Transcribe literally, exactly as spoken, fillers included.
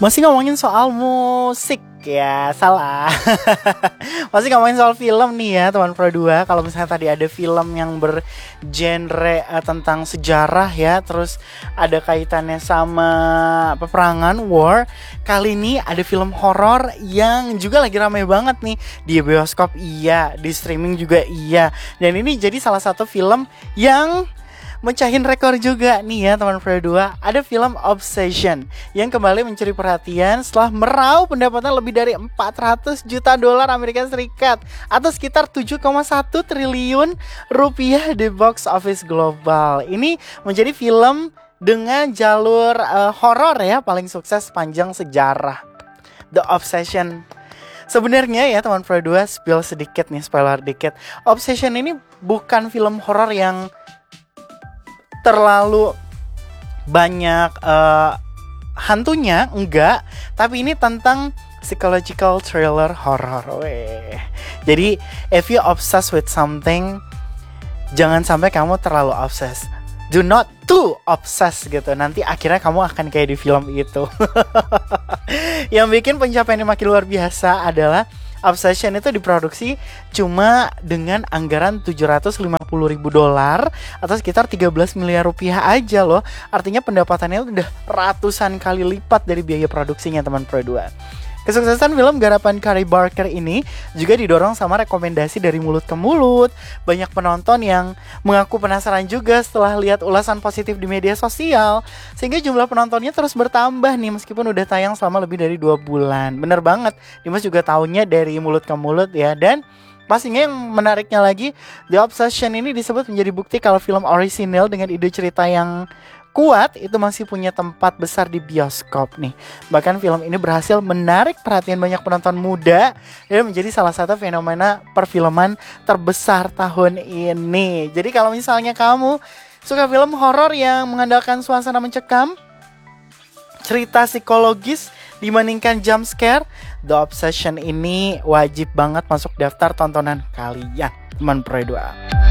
Masih ngomongin soal musik ya, salah. Masih ngomongin soal film nih ya teman Pro dua. Kalau misalnya tadi ada film yang bergenre uh, tentang sejarah ya, terus ada kaitannya sama peperangan, war. Kali ini ada film horor yang juga lagi ramai banget nih di bioskop, iya, di streaming juga iya. Dan ini jadi salah satu film yang mencahin rekor juga nih ya teman Pro dua. Ada film Obsession yang kembali mencuri perhatian setelah meraup pendapatan lebih dari empat ratus juta dolar Amerika Serikat atau sekitar tujuh koma satu triliun rupiah di box office global. Ini menjadi film dengan jalur uh, horor ya paling sukses sepanjang sejarah, The Obsession. Sebenarnya ya teman Pro dua, spill sedikit nih, spoiler dikit. Obsession ini bukan film horor yang terlalu banyak uh, hantunya, enggak. Tapi ini tentang psychological thriller horror. Weh. Jadi if you obsessed with something, jangan sampai kamu terlalu obsessed. Do not too obsessed gitu. Nanti akhirnya kamu akan kayak di film itu. Yang bikin pencapaiannya makin luar biasa adalah Obsession itu diproduksi cuma dengan anggaran tujuh ratus lima puluh ribu dolar atau sekitar tiga belas miliar rupiah aja loh. Artinya pendapatannya udah ratusan kali lipat dari biaya produksinya teman Pro dua. Kesuksesan film garapan Kari Barker ini juga didorong sama rekomendasi dari mulut ke mulut. Banyak penonton yang mengaku penasaran juga setelah lihat ulasan positif di media sosial, sehingga jumlah penontonnya terus bertambah nih meskipun udah tayang selama lebih dari dua bulan. Bener banget, Dimas juga taunya dari mulut ke mulut ya. Dan pastinya yang menariknya lagi, The Obsession ini disebut menjadi bukti kalau film orisinil dengan ide cerita yang kuat itu masih punya tempat besar di bioskop nih. Bahkan film ini berhasil menarik perhatian banyak penonton muda dan menjadi salah satu fenomena perfilman terbesar tahun ini. Jadi kalau misalnya kamu suka film horor yang mengandalkan suasana mencekam, cerita psikologis dibandingkan jump scare, The Obsession ini wajib banget masuk daftar tontonan kalian teman Pro dua.